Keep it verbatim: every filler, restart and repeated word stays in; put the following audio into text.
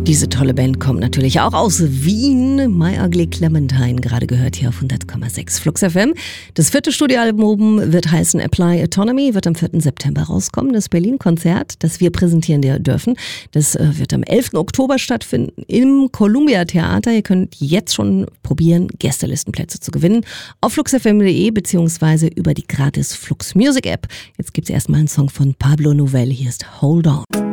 Diese tolle Band kommt natürlich auch aus Wien. My Ugly Clementine, gerade gehört hier auf hundert Komma sechs Flux F M. Das vierte Studioalbum wird heißen Apply Autonomy, wird am vierten September rauskommen. Das Berlin-Konzert, das wir präsentieren dürfen, das wird am elften Oktober stattfinden im Columbia Theater. Ihr könnt jetzt schon probieren, Gästelistenplätze zu gewinnen auf flux f m punkt de beziehungsweise über die gratis Flux Music App. Jetzt gibt es erstmal einen Song von Pablo Novell. Hier ist Hold On.